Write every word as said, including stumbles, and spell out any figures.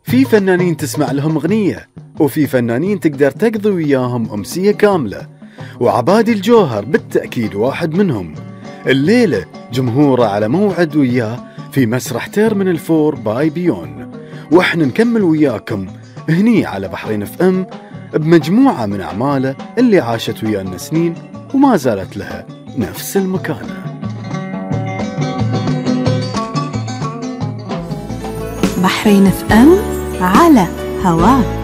في فنانين تسمع لهم أغنية، وفي فنانين تقدر تقضي وياهم أمسية كاملة، وعبادي الجوهر بالتأكيد واحد منهم. الليلة جمهوره على موعد وياه في مسرح تيرمينال فور باي بيون، واحنا نكمل وياكم هني على بحرين اف ام بمجموعة من أعماله اللي عاشت ويانا سنين وما زالت لها نفس المكانة. بحرين اف ام على هواك.